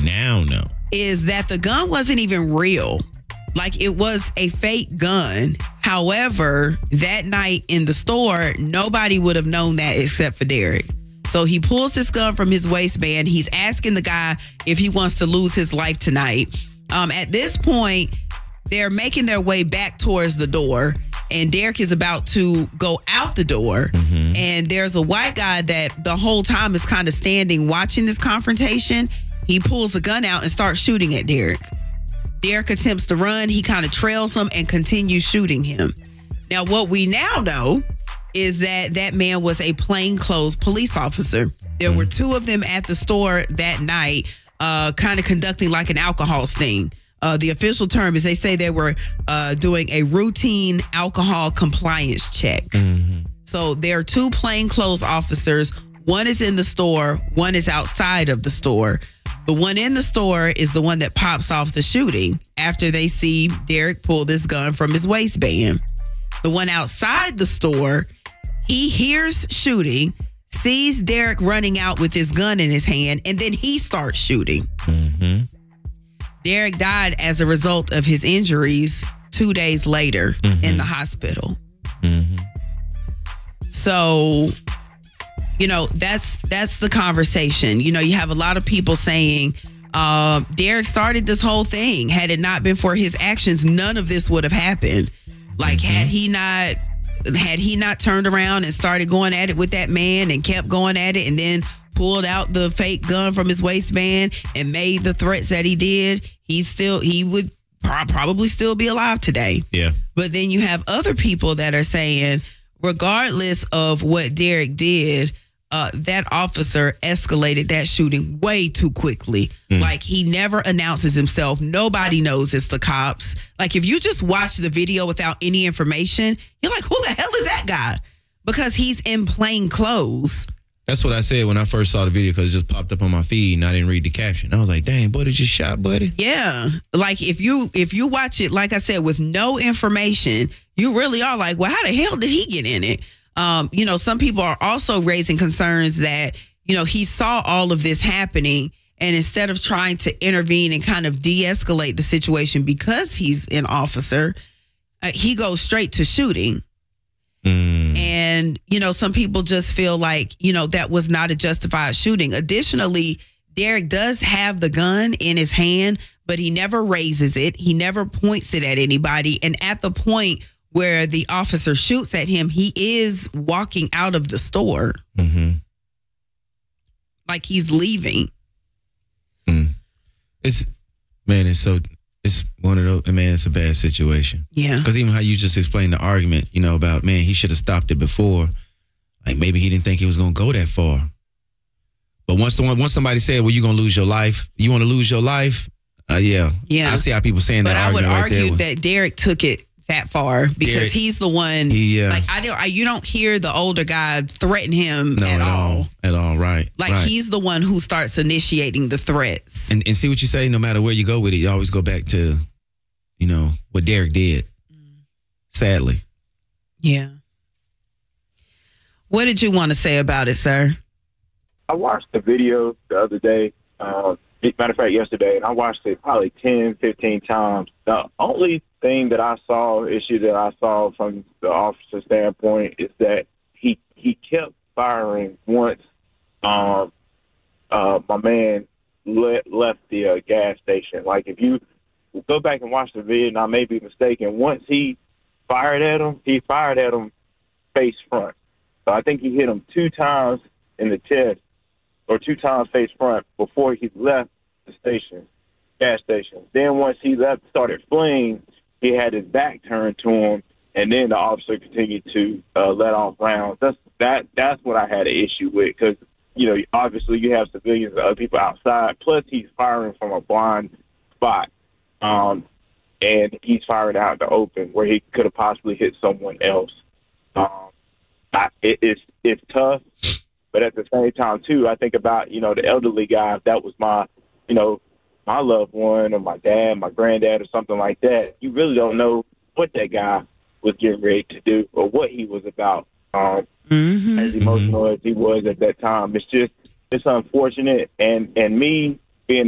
now know is that the gun wasn't even real. Like, it was a fake gun. However, that night in the store, nobody would have known that except for Derek. So he pulls this gun from his waistband. He's asking the guy if he wants to lose his life tonight. At this point, they're making their way back towards the door, and Derek is about to go out the door. Mm-hmm. And there's a white guy that the whole time is kind of standing watching this confrontation. He pulls a gun out and starts shooting at Derek. Derek attempts to run. He kind of trails him and continues shooting him. Now, what we now know is that that man was a plainclothes police officer. There were two of them at the store that night, kind of conducting like an alcohol sting. The official term is they say they were doing a routine alcohol compliance check. Mm-hmm. So there are two plainclothes officers. One is in the store. One is outside of the store. The one in the store is the one that pops off the shooting after they see Derek pull this gun from his waistband. The one outside the store, he hears shooting, sees Derek running out with his gun in his hand, and then he starts shooting. Mm-hmm. Derek died as a result of his injuries 2 days later in the hospital. Mm-hmm. So, you know, that's the conversation. You know, you have a lot of people saying Derek started this whole thing. Had it not been for his actions, none of this would have happened. Like, had he not turned around and started going at it with that man and kept going at it and then pulled out the fake gun from his waistband and made the threats that he did, he would probably still be alive today. Yeah. But then you have other people that are saying, regardless of what Derek did, that officer escalated that shooting way too quickly. Like, he never announces himself. Nobody knows it's the cops. Like, if you just watch the video without any information, you're like, who the hell is that guy? Because he's in plain clothes. That's what I said when I first saw the video, because it just popped up on my feed and I didn't read the caption. I was like, dang, buddy just shot, buddy. Yeah. Like, if you watch it, like I said, with no information, you really are like, well, how the hell did he get in it? You know, some people are also raising concerns that, you know, he saw all of this happening, and instead of trying to intervene and kind of de-escalate the situation because he's an officer, he goes straight to shooting. And, you know, some people just feel like, you know, that was not a justified shooting. Additionally, Derek does have the gun in his hand, but he never raises it. He never points it at anybody. And at the point where the officer shoots at him, he is walking out of the store. Mm-hmm. Like, he's leaving. It's one of those, man, it's a bad situation. Yeah. Because even how you just explained the argument, you know, about, man, he should have stopped it before. Like, maybe he didn't think he was going to go that far. But once somebody said, well, you're going to lose your life. You want to lose your life? Yeah. I see how people saying that argument. But I would argue right that Derek took it that far because Derek, he's the one. Like, you don't hear the older guy threaten him at all. At all, right? Like, he's the one who starts initiating the threats. And see what you say. No matter where you go with it, you always go back to, you know, what Derek did. Sadly. Yeah. What did you want to say about it, sir? I watched the video the other day. Matter of fact, yesterday, and I watched it probably 10, 15 times. The only thing that I saw, issue that I saw from the officer's standpoint, is that he kept firing once my man left the gas station. Like, if you go back and watch the video, and I may be mistaken, once he fired at him face front. So I think he hit him 2 times in the chest, or 2 times face front before he left the gas station. Then once he started fleeing, he had his back turned to him, and then the officer continued to let off rounds. That's what I had an issue with, because, you know, obviously you have civilians and other people outside, plus he's firing from a blind spot, and he's firing out in the open where he could have possibly hit someone else. It's tough. But at the same time, too, I think about, you know, the elderly guy. If that was my loved one or my dad, my granddad or something like that, you really don't know what that guy was getting ready to do or what he was about. As emotional as he was at that time. It's unfortunate. And me,